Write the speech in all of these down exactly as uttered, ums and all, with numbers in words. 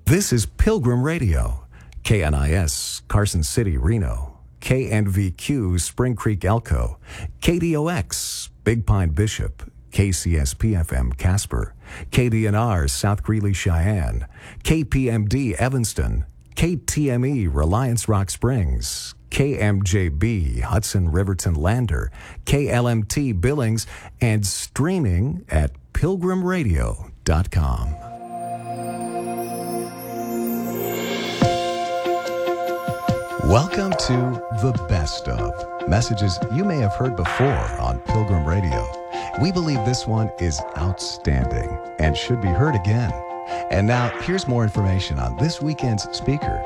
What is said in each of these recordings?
This is Pilgrim Radio, K N I S, Carson City, Reno, K N V Q, Spring Creek, Elko, K D O X, Big Pine, Bishop, K C S P F M, Casper, K D N R, South Greeley, Cheyenne, K P M D, Evanston, K T M E, Reliance Rock Springs, K M J B, Hudson Riverton Lander, K L M T Billings, and streaming at pilgrim radio dot com. Welcome to The Best Of, messages you may have heard before on Pilgrim Radio. We believe this one is outstanding and should be heard again. And now, here's more information on this weekend's speaker.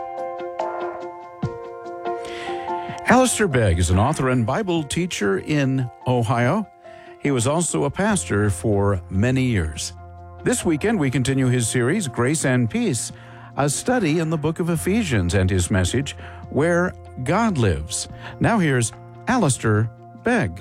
Alistair Begg is an author and Bible teacher in Ohio. He was also a pastor for many years. This weekend, we continue his series, Grace and Peace, a study in the book of Ephesians, and his message, Where God Lives. Now here's Alistair Begg.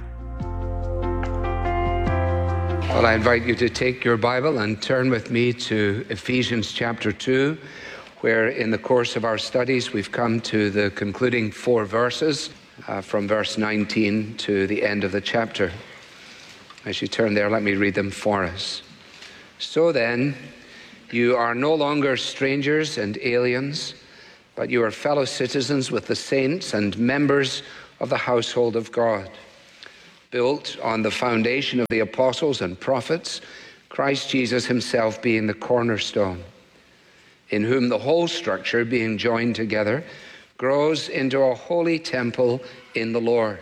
Well, I invite you to take your Bible and turn with me to Ephesians chapter two, where in the course of our studies we've come to the concluding four verses uh, from verse nineteen to the end of the chapter. As you turn there, let me read them for us. So then, you are no longer strangers and aliens, but you are fellow citizens with the saints and members of the household of God, built on the foundation of the apostles and prophets, Christ Jesus himself being the cornerstone, in whom the whole structure, being joined together, grows into a holy temple in the Lord.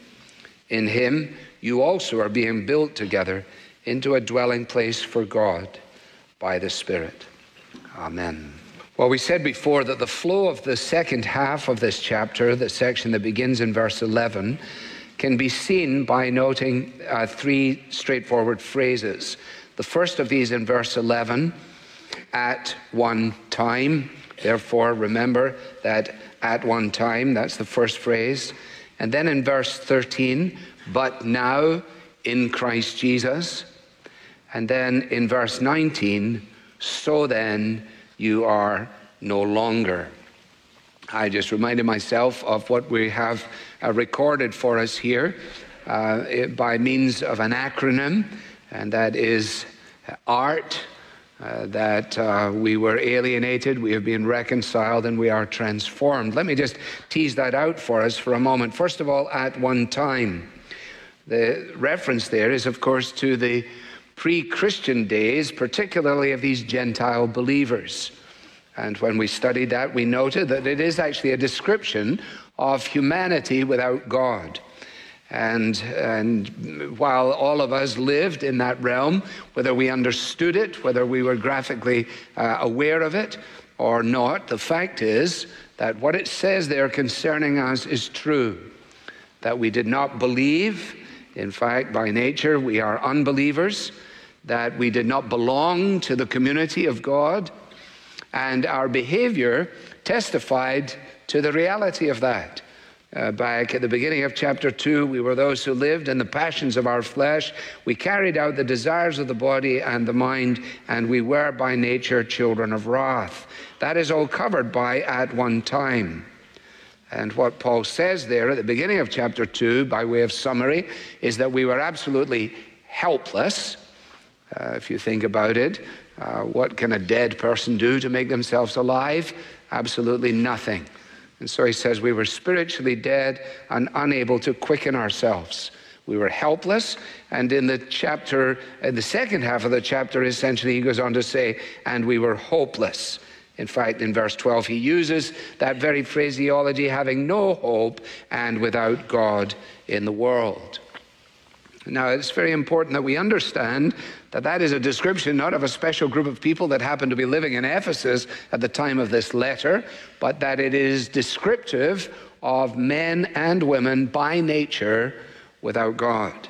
In him you also are being built together into a dwelling place for God by the Spirit. Amen. Well, we said before that the flow of the second half of this chapter, the section that begins in verse eleven, can be seen by noting uh, three straightforward phrases. The first of these in verse eleven, at one time. Therefore, remember that at one time, that's the first phrase. And then in verse thirteen, but now in Christ Jesus. And then in verse nineteen, so then you are no longer. I just reminded myself of what we have uh, recorded for us here uh, it, by means of an acronym, and that is ART, uh, that uh, we were alienated, we have been reconciled, and we are transformed. Let me just tease that out for us for a moment. First of all, at one time. The reference there is, of course, to the pre-Christian days, particularly of these Gentile believers. And when we studied that, we noted that it is actually a description of humanity without God. And, and while all of us lived in that realm, whether we understood it, whether we were graphically uh, aware of it or not, the fact is that what it says there concerning us is true, that we did not believe. In fact, by nature, we are unbelievers, that we did not belong to the community of God, and our behavior testified to the reality of that. Uh, back at the beginning of chapter two, we were those who lived in the passions of our flesh. We carried out the desires of the body and the mind, and we were by nature children of wrath. That is all covered by at one time. And what Paul says there at the beginning of chapter two, by way of summary, is that we were absolutely helpless. Uh, if you think about it, uh, what can a dead person do to make themselves alive? Absolutely nothing. And so he says we were spiritually dead and unable to quicken ourselves. We were helpless, and in the chapter, in the second half of the chapter, essentially, he goes on to say, and we were hopeless. In fact, in verse twelve, he uses that very phraseology, having no hope and without God in the world. Now, it's very important that we understand that that is a description not of a special group of people that happened to be living in Ephesus at the time of this letter, but that it is descriptive of men and women by nature without God.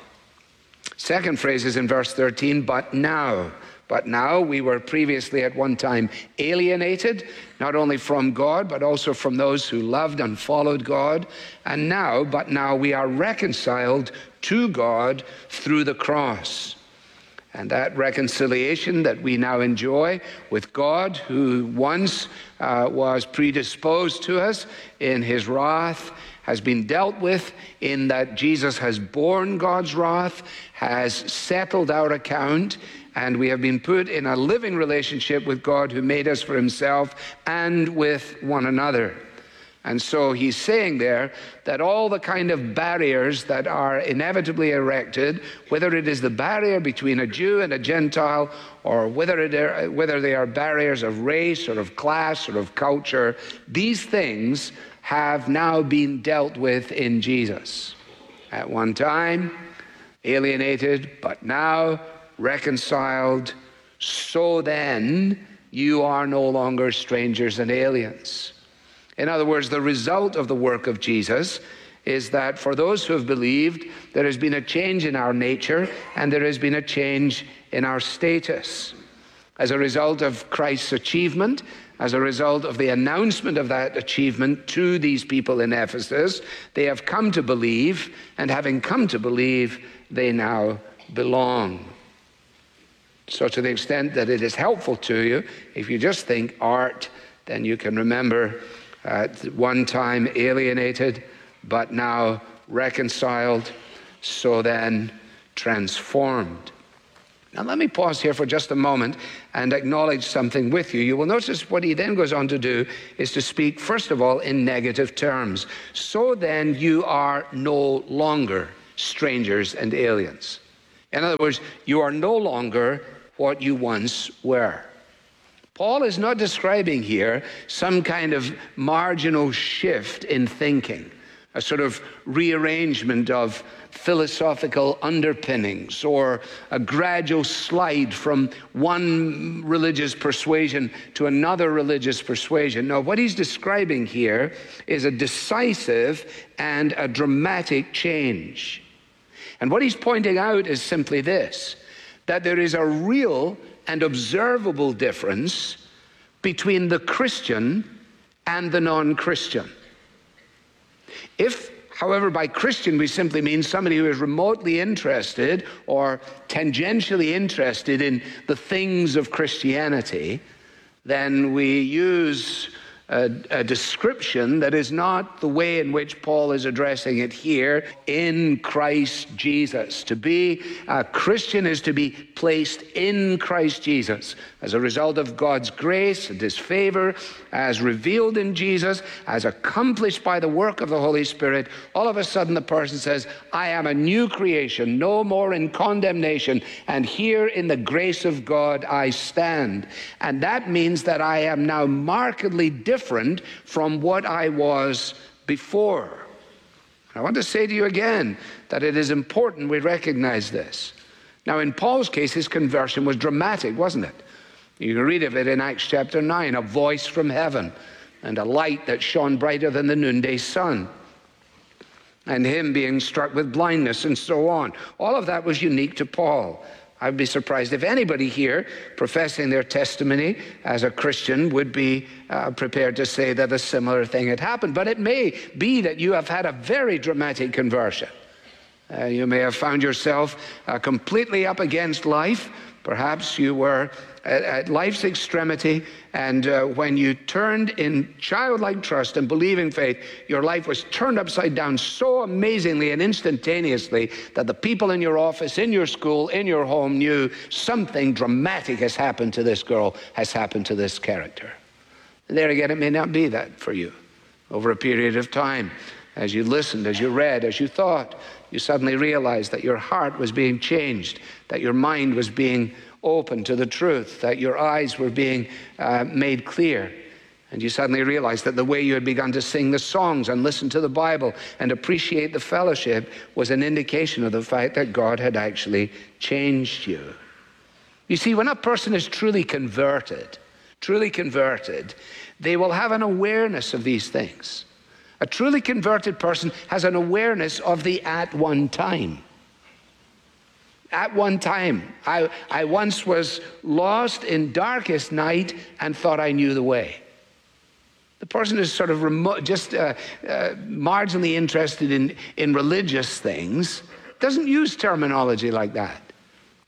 Second phrase is in verse thirteen, but now. But now we were previously at one time alienated, not only from God, but also from those who loved and followed God. And now, but now we are reconciled to God through the cross. And that reconciliation that we now enjoy with God, who once uh, was predisposed to us in his wrath, has been dealt with in that Jesus has borne God's wrath, has settled our account, and we have been put in a living relationship with God who made us for himself and with one another. And so he's saying there that all the kind of barriers that are inevitably erected, whether it is the barrier between a Jew and a Gentile, or whether, it are, whether they are barriers of race or of class or of culture, these things have now been dealt with in Jesus. At one time, alienated, but now reconciled, so then you are no longer strangers and aliens. In other words, the result of the work of Jesus is that for those who have believed, there has been a change in our nature and there has been a change in our status. As a result of Christ's achievement, as a result of the announcement of that achievement to these people in Ephesus, they have come to believe, and having come to believe, they now belong. So to the extent that it is helpful to you, if you just think art, then you can remember at one time alienated, but now reconciled, so then transformed. Now let me pause here for just a moment and acknowledge something with you. You will notice what he then goes on to do is to speak, first of all, in negative terms. So then you are no longer strangers and aliens. In other words, you are no longer what you once were. Paul is not describing here some kind of marginal shift in thinking, a sort of rearrangement of philosophical underpinnings, or a gradual slide from one religious persuasion to another religious persuasion. No, what he's describing here is a decisive and a dramatic change. And what he's pointing out is simply this, that there is a real and observable difference between the Christian and the non-Christian. If, however, by Christian we simply mean somebody who is remotely interested or tangentially interested in the things of Christianity, then we use a, a description that is not the way in which Paul is addressing it here, in Christ Jesus. To be a Christian is to be placed in Christ Jesus as a result of God's grace and his favor, as revealed in Jesus, as accomplished by the work of the Holy Spirit. All of a sudden the person says, I am a new creation, no more in condemnation, and here in the grace of God I stand. And that means that I am now markedly different from what I was before. I want to say to you again that it is important we recognize this. Now, in Paul's case, his conversion was dramatic, wasn't it? You can read of it in Acts chapter nine, a voice from heaven and a light that shone brighter than the noonday sun, and him being struck with blindness and so on. All of that was unique to Paul. I'd be surprised if anybody here professing their testimony as a Christian would be uh, prepared to say that a similar thing had happened. But it may be that you have had a very dramatic conversion. Uh, you may have found yourself uh, completely up against life. Perhaps you were at, at life's extremity, and uh, when you turned in childlike trust and believing faith, your life was turned upside down so amazingly and instantaneously that the people in your office, in your school, in your home knew something dramatic has happened to this girl, has happened to this character. And there again, it may not be that for you. Over a period of time, as you listened, as you read, as you thought, you suddenly realized that your heart was being changed, that your mind was being open to the truth, that your eyes were being uh, made clear. And you suddenly realized that the way you had begun to sing the songs and listen to the Bible and appreciate the fellowship was an indication of the fact that God had actually changed you. You see, when a person is truly converted, truly converted, they will have an awareness of these things. A truly converted person has an awareness of the at one time. At one time, I, I once was lost in darkest night and thought I knew the way. The person is sort of remote, just uh, uh, marginally interested in, in religious things, doesn't use terminology like that.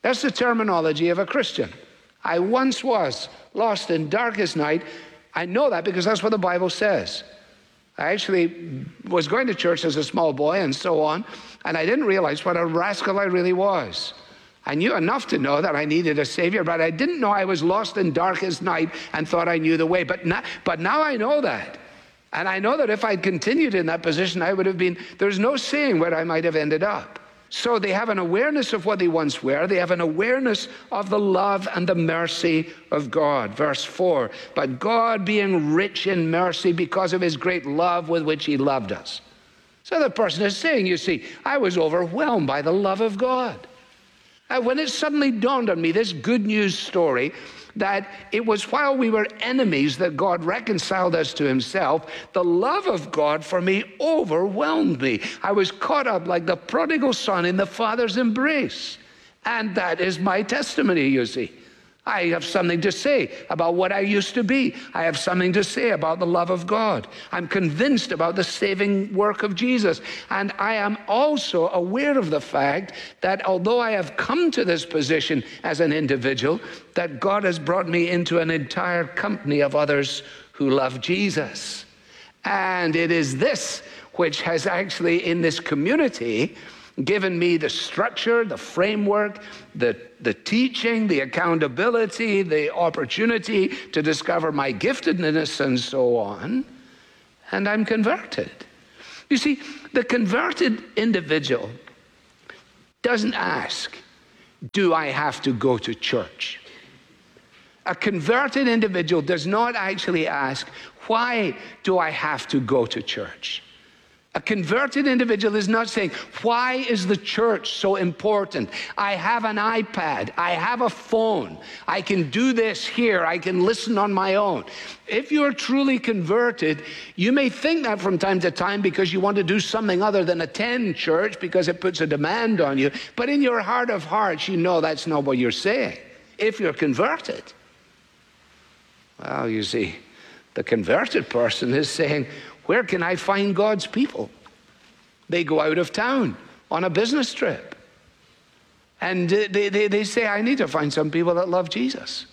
That's the terminology of a Christian. I once was lost in darkest night. I know that because that's what the Bible says. I actually was going to church as a small boy and so on, and I didn't realize what a rascal I really was. I knew enough to know that I needed a Savior, but I didn't know I was lost in darkest night and thought I knew the way. But now, but now I know that. And I know that if I'd continued in that position, I would have been, there's no saying where I might have ended up. So they have an awareness of what they once were. They have an awareness of the love and the mercy of God. Verse four, but God being rich in mercy because of his great love with which he loved us. So the person is saying, you see, I was overwhelmed by the love of God. And when it suddenly dawned on me, this good news story, that it was while we were enemies that God reconciled us to himself, the love of God for me overwhelmed me. I was caught up like the prodigal son in the Father's embrace. And that is my testimony, you see. I have something to say about what I used to be. I have something to say about the love of God. I'm convinced about the saving work of Jesus. And I am also aware of the fact that although I have come to this position as an individual, that God has brought me into an entire company of others who love Jesus. And it is this which has actually, in this community, given me the structure, the framework, the, the teaching, the accountability, the opportunity to discover my giftedness and so on, and I'm converted. You see, the converted individual doesn't ask, do I have to go to church? A converted individual does not actually ask, why do I have to go to church? A converted individual is not saying, why is the church so important? I have an iPad, I have a phone, I can do this here, I can listen on my own. If you're truly converted, you may think that from time to time because you want to do something other than attend church because it puts a demand on you. But in your heart of hearts, you know that's not what you're saying, if you're converted. Well, you see, the converted person is saying, where can I find God's people? They go out of town on a business trip. And they, they, they say, I need to find some people that love Jesus.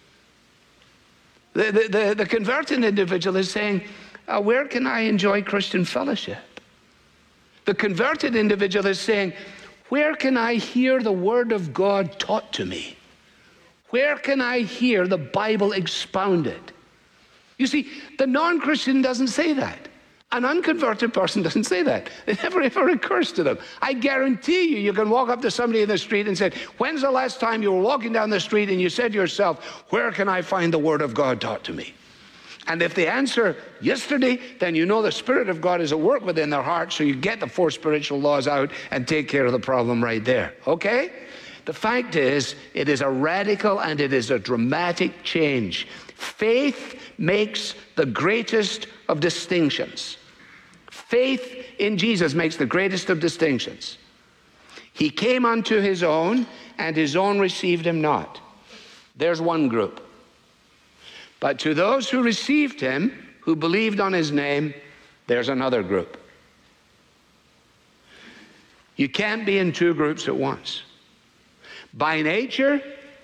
The, the, the, the converted individual is saying, uh, where can I enjoy Christian fellowship? The converted individual is saying, where can I hear the word of God taught to me? Where can I hear the Bible expounded? You see, the non-Christian doesn't say that. An unconverted person doesn't say that. It never ever occurs to them. I guarantee you, you can walk up to somebody in the street and say, when's the last time you were walking down the street and you said to yourself, where can I find the word of God taught to me? And if they answer yesterday, then you know the Spirit of God is at work within their heart, so you get the four spiritual laws out and take care of the problem right there, okay? The fact is, it is a radical and it is a dramatic change. Faith makes the greatest of distinctions. Faith in Jesus makes the greatest of distinctions. He came unto his own, and his own received him not. There's one group. But to those who received him, who believed on his name, there's another group. You can't be in two groups at once. By nature,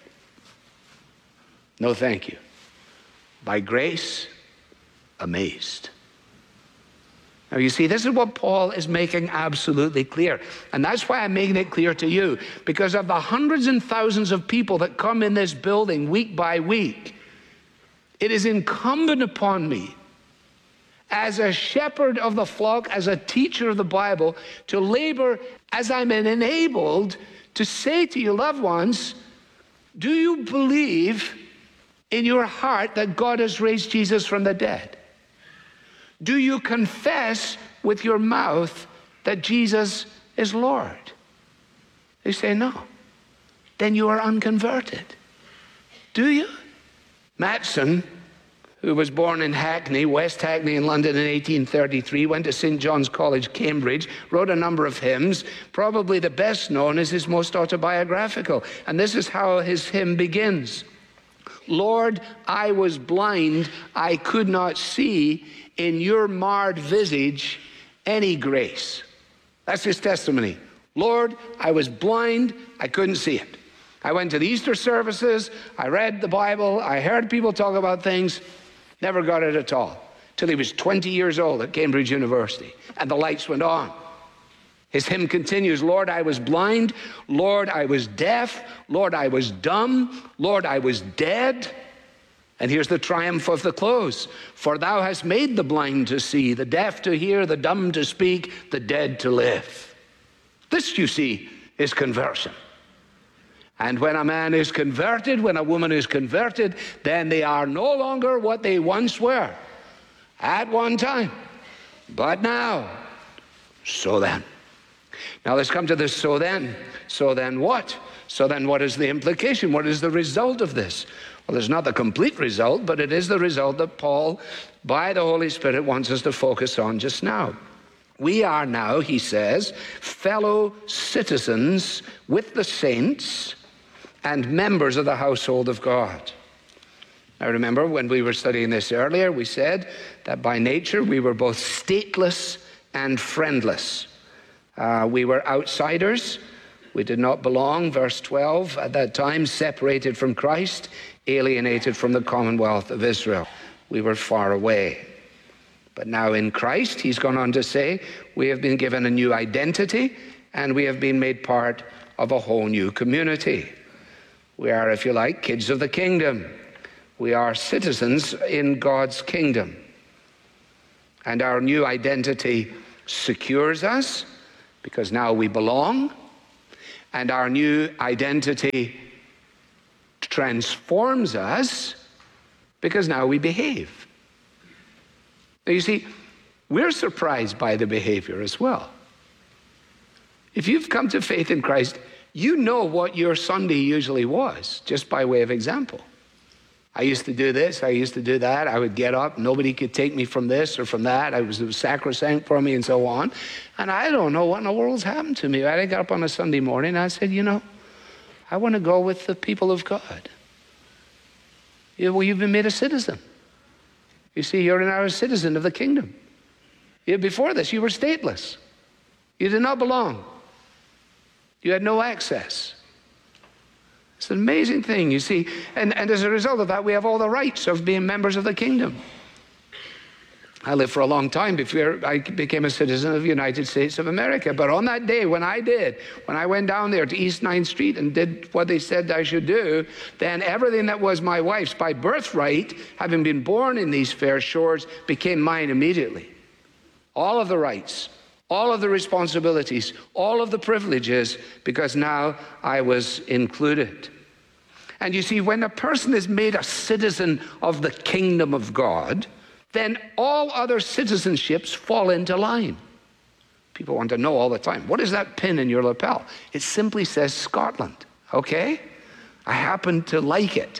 no thank you. By grace, amazed. Now you see, this is what Paul is making absolutely clear. And that's why I'm making it clear to you. Because of the hundreds and thousands of people that come in this building week by week, it is incumbent upon me as a shepherd of the flock, as a teacher of the Bible, to labor as I'm enabled to say to your loved ones, do you believe in your heart that God has raised Jesus from the dead? Do you confess with your mouth that Jesus is Lord? They say no. Then you are unconverted. Do you? Matson, who was born in Hackney, West Hackney in London in eighteen thirty-three, went to Saint John's College, Cambridge, wrote a number of hymns. Probably the best known is his most autobiographical. And this is how his hymn begins. Lord, I was blind, I could not see, in your marred visage any grace. That's his testimony. Lord, I was blind, I couldn't see it. I went to the Easter services, I read the Bible, I heard people talk about things, never got it at all. Till he was twenty years old at Cambridge University, and the lights went on. His hymn continues, Lord, I was blind, Lord, I was deaf, Lord, I was dumb, Lord, I was dead. And here's the triumph of the close. For thou hast made the blind to see, the deaf to hear, the dumb to speak, the dead to live. This, you see, is conversion. And when a man is converted, when a woman is converted, then they are no longer what they once were at one time. But now, so then. Now let's come to this so then. So then what? So then what is the implication? What is the result of this? Well, it's not the complete result, but it is the result that Paul, by the Holy Spirit, wants us to focus on just now. We are now, he says, fellow citizens with the saints and members of the household of God. Now remember, when we were studying this earlier, we said that by nature we were both stateless and friendless. Uh, we were outsiders. We did not belong, verse twelve, at that time, separated from Christ, alienated from the commonwealth of Israel. We were far away. But now in Christ, he's gone on to say, we have been given a new identity, and we have been made part of a whole new community. We are, if you like, kids of the kingdom. We are citizens in God's kingdom. And our new identity secures us, because now we belong. And our new identity transforms us, because now we behave. Now you see, we're surprised by the behavior as well. If you've come to faith in Christ, you know what your Sunday usually was, just by way of example. I used to do this, I used to do that, I would get up, nobody could take me from this or from that, I was, it was sacrosanct for me and so on. And I don't know what in the world's happened to me. I got up on a Sunday morning and I said, you know, I want to go with the people of God. Yeah, well, you've been made a citizen. You see, you're now a citizen of the kingdom. Yeah, before this, you were stateless. You did not belong. You had no access. It's an amazing thing, you see. And, and as a result of that, we have all the rights of being members of the kingdom. I lived for a long time before I became a citizen of the United States of America. But on that day, when I did, when I went down there to East ninth Street and did what they said I should do, then everything that was my wife's by birthright, having been born in these fair shores, became mine immediately. All of the rights, all of the responsibilities, all of the privileges, because now I was included. And you see, when a person is made a citizen of the kingdom of God, then all other citizenships fall into line. People want to know all the time, what is that pin in your lapel? It simply says Scotland, okay? I happen to like it.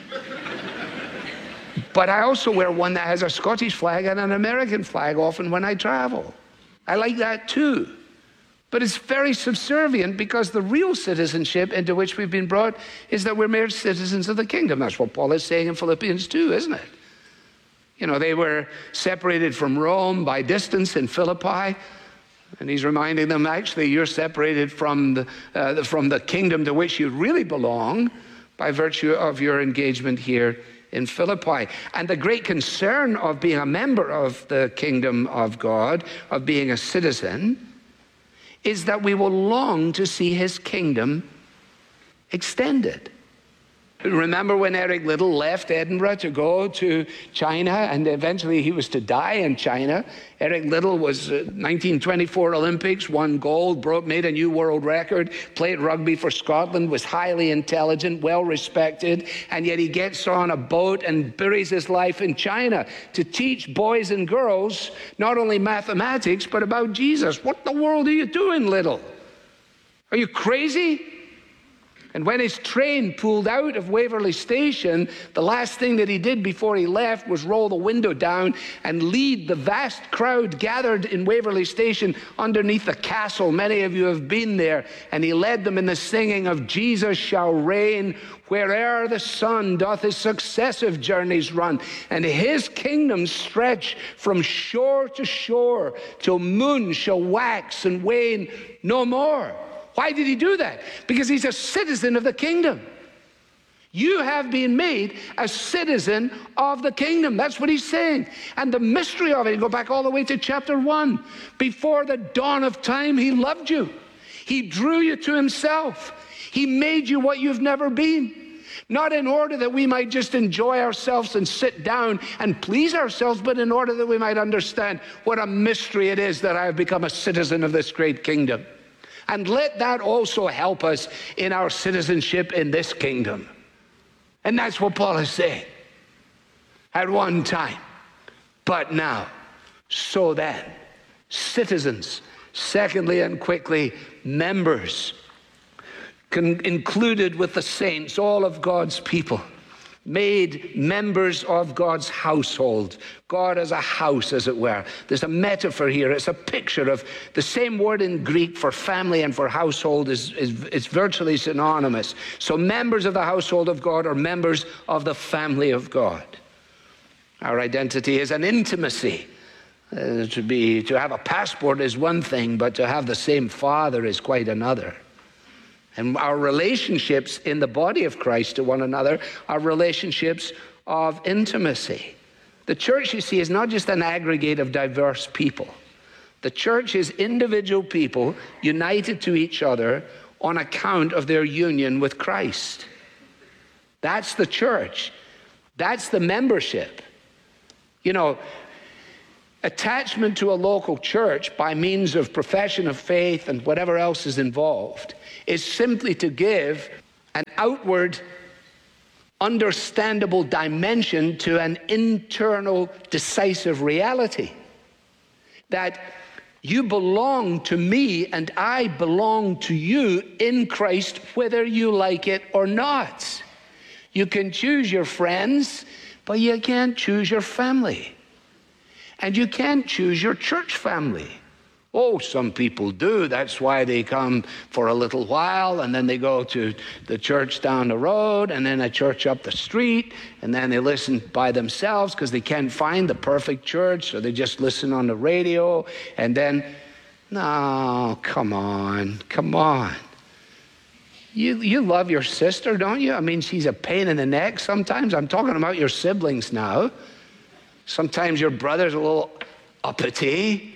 But I also wear one that has a Scottish flag and an American flag often when I travel. I like that too. But it's very subservient, because the real citizenship into which we've been brought is that we're made citizens of the kingdom. That's what Paul is saying in Philippians two, isn't it? You know, they were separated from Rome by distance in Philippi, and he's reminding them, actually, you're separated from the, uh, from the kingdom to which you really belong by virtue of your engagement here in Philippi. And the great concern of being a member of the kingdom of God, of being a citizen, is that we will long to see his kingdom extended. Remember when Eric Liddell left Edinburgh to go to China, and eventually he was to die in China? Eric Liddell was uh, nineteen twenty-four Olympics, won gold, broke, made a new world record, played rugby for Scotland, was highly intelligent, well respected, and yet he gets on a boat and buries his life in China to teach boys and girls not only mathematics, but about Jesus. What the world are you doing, Liddell? Are you crazy? And when his train pulled out of Waverley Station, the last thing that he did before he left was roll the window down and lead the vast crowd gathered in Waverley Station underneath the castle. Many of you have been there. And he led them in the singing of Jesus shall reign where'er the sun doth his successive journeys run. And his kingdom stretch from shore to shore till moon shall wax and wane no more. Why did he do that? Because he's a citizen of the kingdom. You have been made a citizen of the kingdom. That's what he's saying. And the mystery of it, you go back all the way to chapter one. Before the dawn of time, he loved you. He drew you to himself. He made you what you've never been. Not in order that we might just enjoy ourselves and sit down and please ourselves, but in order that we might understand what a mystery it is that I have become a citizen of this great kingdom. And let that also help us in our citizenship in this kingdom. And that's what Paul is saying. At one time, but now, so then, citizens. Secondly and quickly, members, con- included with the saints, all of God's people, made members of God's household. God as a house, as it were. There's a metaphor here. It's a picture of the same word in Greek for family and for household is, is it's virtually synonymous. So members of the household of God are members of the family of God. Our identity is an intimacy. Uh, to be to have a passport is one thing, but to have the same Father is quite another. And our relationships in the body of Christ to one another are relationships of intimacy. The church, you see, is not just an aggregate of diverse people. The church is individual people united to each other on account of their union with Christ. That's the church. That's the membership. You know, attachment to a local church by means of profession of faith and whatever else is involved is simply to give an outward, understandable dimension to an internal, decisive reality. That you belong to me and I belong to you in Christ, whether you like it or not. You can choose your friends, but you can't choose your family. And you can't choose your church family. Oh, some people do. That's why they come for a little while, and then they go to the church down the road, and then a church up the street, and then they listen by themselves because they can't find the perfect church, so they just listen on the radio, and then, no, come on, come on. You, you love your sister, don't you? I mean, she's a pain in the neck sometimes. I'm talking about your siblings now. Sometimes your brother's a little uppity.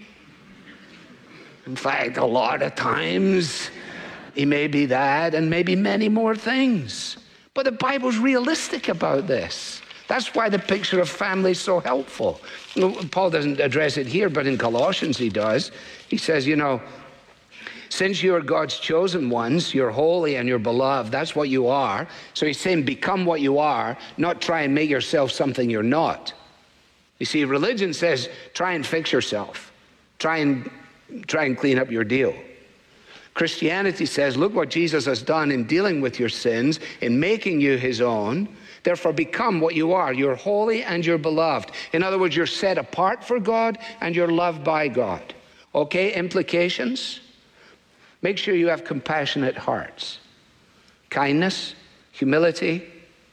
In fact, a lot of times he may be that and maybe many more things. But the Bible's realistic about this. That's why the picture of family is so helpful. Paul doesn't address it here, but in Colossians he does. He says, you know, since you are God's chosen ones, you're holy and you're beloved, that's what you are. So he's saying become what you are, not try and make yourself something you're not. You see, religion says try and fix yourself. Try and Try and clean up your deal. Christianity says, look what Jesus has done in dealing with your sins, in making you his own. Therefore, become what you are. You're holy and you're beloved. In other words, you're set apart for God and you're loved by God. Okay, implications? Make sure you have compassionate hearts. Kindness, humility,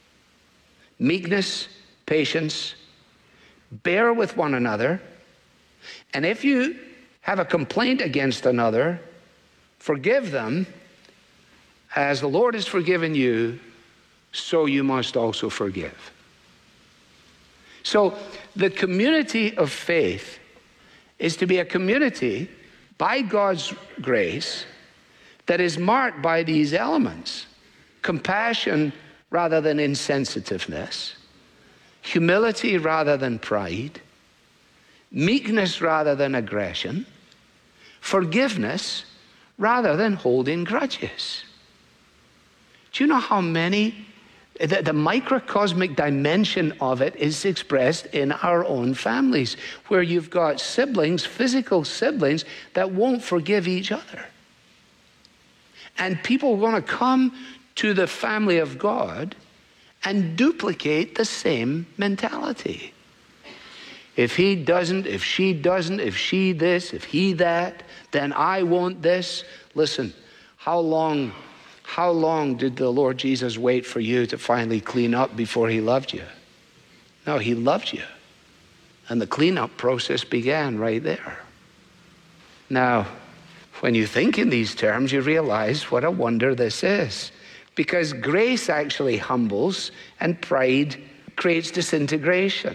meekness, patience. Bear with one another. And if you have a complaint against another, forgive them as the Lord has forgiven you, so you must also forgive. So the community of faith is to be a community by God's grace that is marked by these elements: compassion rather than insensitiveness, humility rather than pride, meekness rather than aggression, forgiveness rather than holding grudges. Do you know how many, the, the microcosmic dimension of it is expressed in our own families, where you've got siblings, physical siblings, that won't forgive each other. And people want to come to the family of God and duplicate the same mentality. If he doesn't, if she doesn't, if she this, if he that, then I want this. Listen, how long, how long did the Lord Jesus wait for you to finally clean up before he loved you? No, he loved you. And the cleanup process began right there. Now, When you think in these terms, you realize what a wonder this is. Because grace actually humbles and pride creates disintegration.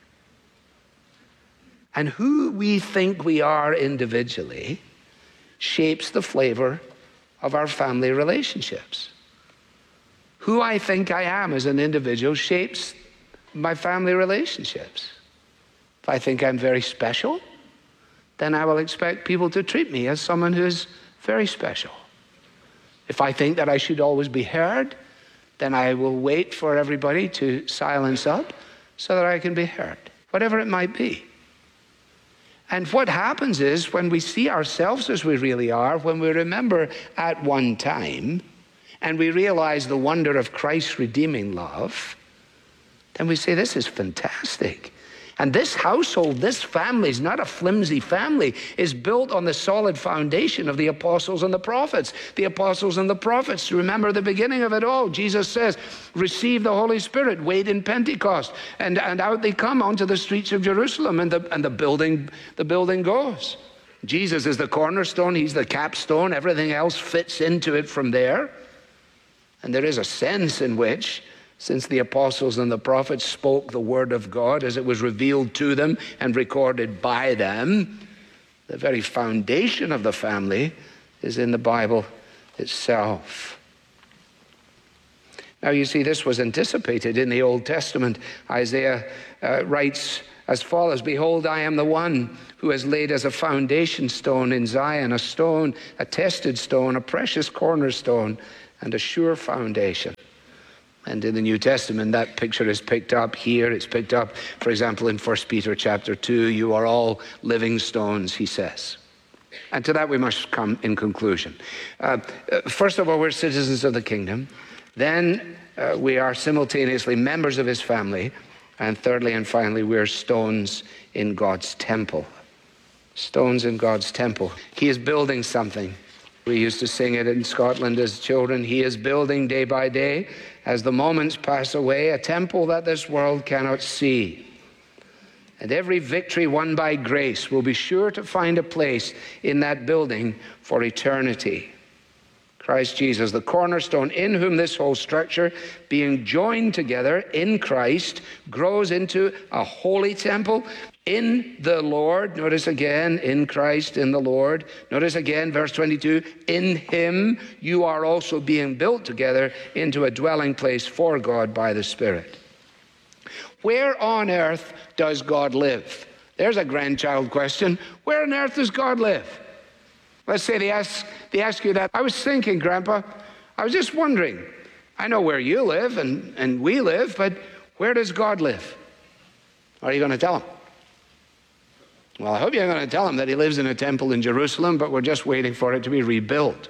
And who we think we are individually shapes the flavor of our family relationships. Who I think I am as an individual shapes my family relationships. If I think I'm very special, then I will expect people to treat me as someone who is very special. If I think that I should always be heard, then I will wait for everybody to silence up so that I can be heard, whatever it might be. And what happens is when we see ourselves as we really are, when we remember at one time, and we realize the wonder of Christ's redeeming love, then we say, this is fantastic. And this household, this family is not a flimsy family. It's built on the solid foundation of the apostles and the prophets. The apostles and the prophets, remember the beginning of it all. Jesus says, receive the Holy Spirit, wait in Pentecost. And, and out they come onto the streets of Jerusalem, and the, and the building, the building goes. Jesus is the cornerstone, he's the capstone. Everything else fits into it from there. And there is a sense in which, since the apostles and the prophets spoke the word of God as it was revealed to them and recorded by them, the very foundation of the family is in the Bible itself. Now you see, this was anticipated in the Old Testament. Isaiah uh, writes as follows, behold, I am the one who has laid as a foundation stone in Zion, a stone, a tested stone, a precious cornerstone, and a sure foundation. And in the New Testament, that picture is picked up here. It's picked up, for example, in First Peter chapter two. You are all living stones, he says. And to that we must come in conclusion. Uh, first of all, we're citizens of the kingdom. Then uh, we are simultaneously members of his family. And thirdly and finally, we're stones in God's temple. Stones in God's temple. He is building something. We used to sing it in Scotland as children. He is building day by day, as the moments pass away, a temple that this world cannot see. And every victory won by grace will be sure to find a place in that building for eternity. Christ Jesus, the cornerstone, in whom this whole structure, being joined together in Christ, grows into a holy temple in the Lord. Notice again, in Christ, in the Lord. Notice again, verse twenty-two, in him you are also being built together into a dwelling place for God by the Spirit. Where on earth does God live? There's a grandchild question. Where on earth does God live? Let's say they ask, they ask you that. I was thinking, Grandpa, I was just wondering, I know where you live and, and we live, but where does God live? What are you going to tell him? Well, I hope you're going to tell him that he lives in a temple in Jerusalem, but we're just waiting for it to be rebuilt.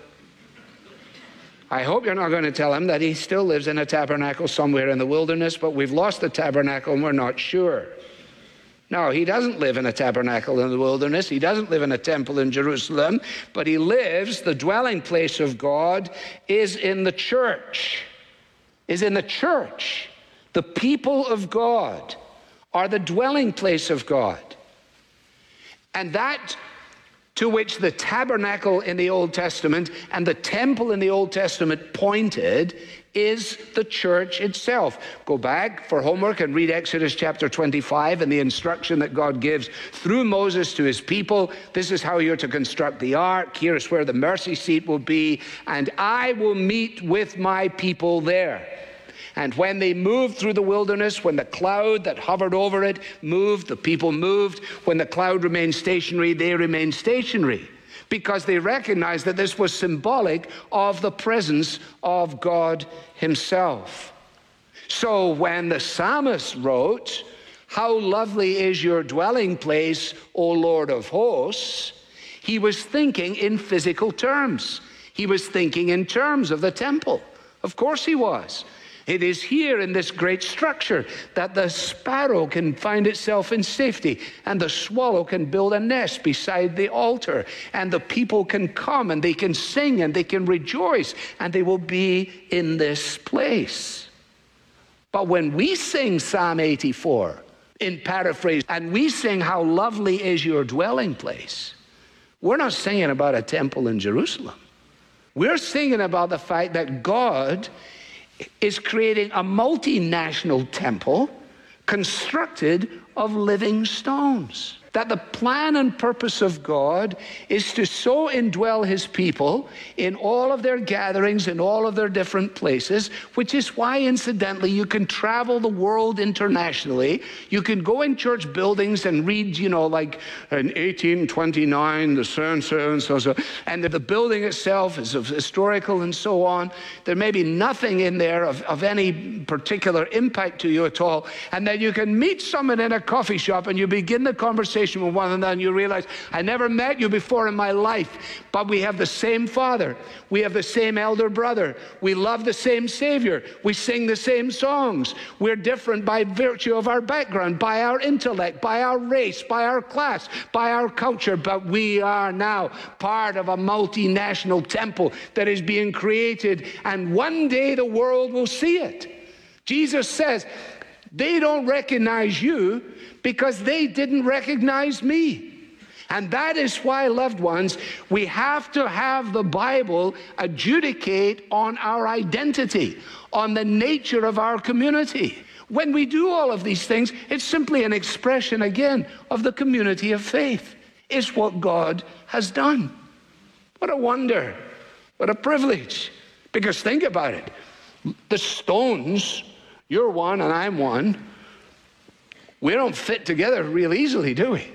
I hope you're not going to tell him that he still lives in a tabernacle somewhere in the wilderness, but we've lost the tabernacle and we're not sure. No, he doesn't live in a tabernacle in the wilderness. He doesn't live in a temple in Jerusalem, but he lives, the dwelling place of God is in the church, is in the church. The people of God are the dwelling place of God. And that to which the tabernacle in the Old Testament and the temple in the Old Testament pointed is the church itself. Go back for homework and read Exodus chapter twenty-five and the instruction that God gives through Moses to his people. This is how you're to construct the ark. Here's where the mercy seat will be. And I will meet with my people there. And when they moved through the wilderness, when the cloud that hovered over it moved, the people moved. When the cloud remained stationary, they remained stationary, because they recognized that this was symbolic of the presence of God himself. So when the psalmist wrote, "How lovely is your dwelling place, O Lord of hosts," he was thinking in physical terms. He was thinking in terms of the temple. Of course he was. It is here in this great structure that the sparrow can find itself in safety, and the swallow can build a nest beside the altar, and the people can come and they can sing and they can rejoice, and they will be in this place. But when we sing Psalm eighty-four in paraphrase, and we sing "How lovely is your dwelling place," We're not singing about a temple in Jerusalem. We're singing about the fact that God is creating a multinational temple constructed of living stones. That the plan and purpose of God is to so indwell his people in all of their gatherings, in all of their different places, which is why, incidentally, you can travel the world internationally. You can go in church buildings and read, you know, like in eighteen twenty-nine, the so and so and so, so, and the building itself is of historical and so on. There may be nothing in there of, of any particular impact to you at all. And then you can meet someone in a coffee shop and you begin the conversation with one another, and you realize, I never met you before in my life, but we have the same Father. We have the same elder brother. We love the same Savior. We sing the same songs. We're different by virtue of our background, by our intellect, by our race, by our class, by our culture, but we are now part of a multinational temple that is being created, and one day the world will see it. Jesus says, they don't recognize you because they didn't recognize me. And that is why, loved ones, we have to have the Bible adjudicate on our identity, on the nature of our community. When we do all of these things, it's simply an expression, again, of the community of faith. It's what God has done. What a wonder. What a privilege. Because think about it. The stones, you're one and I'm one, we don't fit together real easily, do we?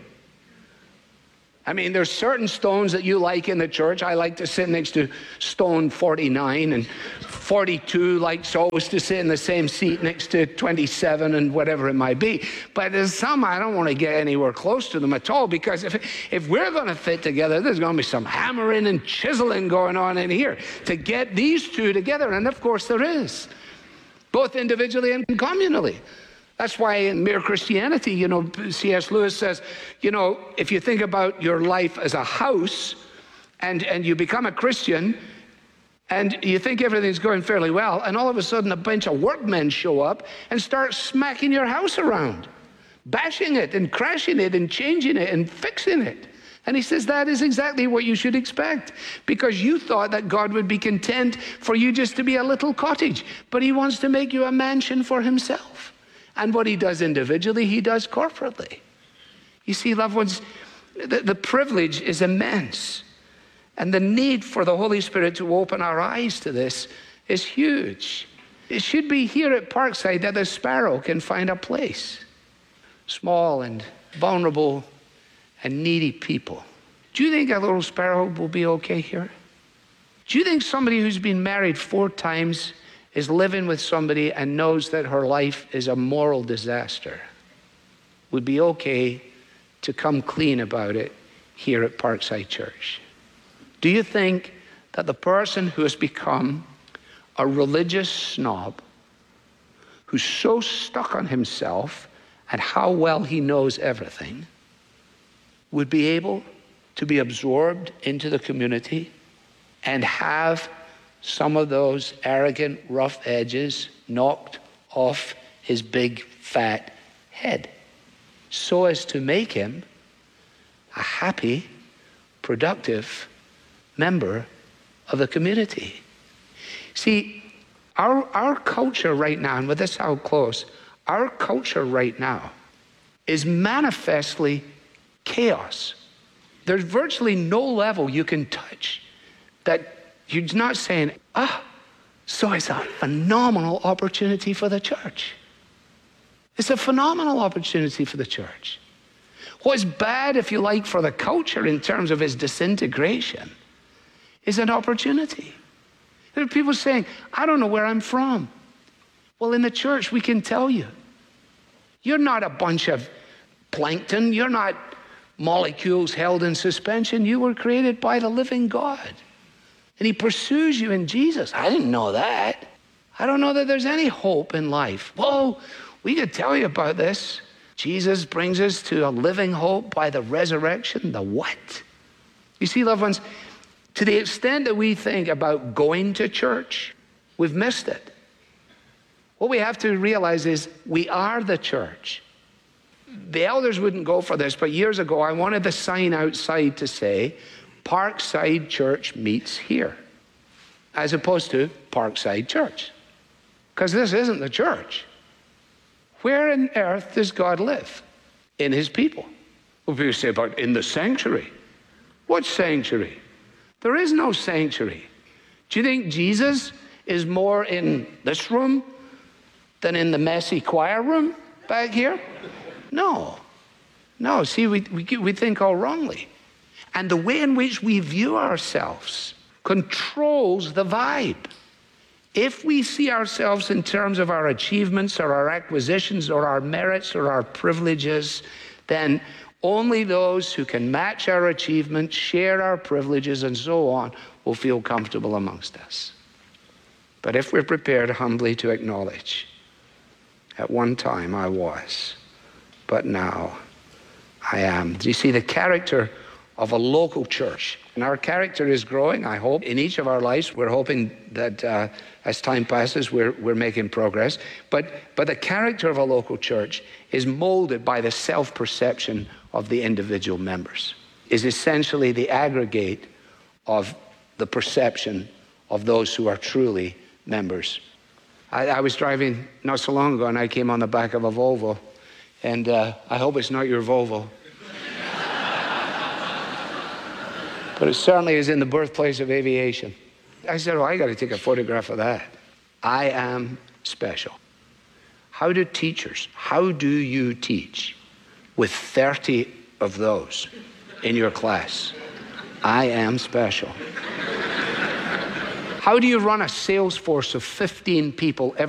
I mean, there's certain stones that you like in the church. I like to sit next to stone forty-nine, and forty-two likes always to sit in the same seat next to twenty-seven and whatever it might be. But there's some I don't want to get anywhere close to them at all, because if, if we're going to fit together, there's going to be some hammering and chiseling going on in here to get these two together. And of course there is, both individually and communally. That's why in Mere Christianity, you know, C S Lewis says, you know, if you think about your life as a house and, and you become a Christian and you think everything's going fairly well, and all of a sudden a bunch of workmen show up and start smacking your house around, bashing it and crashing it and changing it and fixing it. And he says that is exactly what you should expect, because you thought that God would be content for you just to be a little cottage, but he wants to make you a mansion for himself. And what he does individually, he does corporately. You see, loved ones, the, the privilege is immense. And the need for the Holy Spirit to open our eyes to this is huge. It should be here at Parkside that the sparrow can find a place. Small and vulnerable and needy people. Do you think a little sparrow will be okay here? Do you think somebody who's been married four times is living with somebody and knows that her life is a moral disaster would be okay to come clean about it here at Parkside Church? Do you think that the person who has become a religious snob, who's so stuck on himself and how well he knows everything, would be able to be absorbed into the community and have some of those arrogant, rough edges knocked off his big, fat head, so as to make him a happy, productive member of the community? See, our, our culture right now, and with this I'll close, our culture right now is manifestly chaos. There's virtually no level you can touch that you're not saying, ah, so it's a phenomenal opportunity for the church. It's a phenomenal opportunity for the church. What's bad, if you like, for the culture in terms of its disintegration is an opportunity. There are people saying, I don't know where I'm from. Well, in the church, we can tell you. You're not a bunch of plankton. You're not molecules held in suspension. You were created by the living God. And he pursues you in Jesus. I didn't know that. I don't know that there's any hope in life. Whoa, we could tell you about this. Jesus brings us to a living hope by the resurrection. The what? You see, loved ones, to the extent that we think about going to church, we've missed it. What we have to realize is we are the church. The elders wouldn't go for this, but years ago I wanted the sign outside to say, Parkside Church meets here, as opposed to Parkside Church. Because this isn't the church. Where on earth does God live? In his people. Well, people say about in the sanctuary. What sanctuary? There is no sanctuary. Do you think Jesus is more in this room than in the messy choir room back here? No. No, see, we, we, we think all wrongly. And the way in which we view ourselves controls the vibe. If we see ourselves in terms of our achievements or our acquisitions or our merits or our privileges, then only those who can match our achievements, share our privileges, and so on will feel comfortable amongst us. But if we're prepared humbly to acknowledge, at one time I was, but now I am. Do you see the character of a local church? And our character is growing, I hope. In each of our lives, we're hoping that uh, as time passes, we're, we're making progress. But, but the character of a local church is molded by the self-perception of the individual members, is essentially the aggregate of the perception of those who are truly members. I, I was driving not so long ago, and I came on the back of a Volvo, and uh, I hope it's not your Volvo. But it certainly is in the birthplace of aviation. I said, oh, I got to take a photograph of that. I am special. How do teachers, how do you teach with thirty of those in your class? I am special. How do you run a sales force of fifteen people every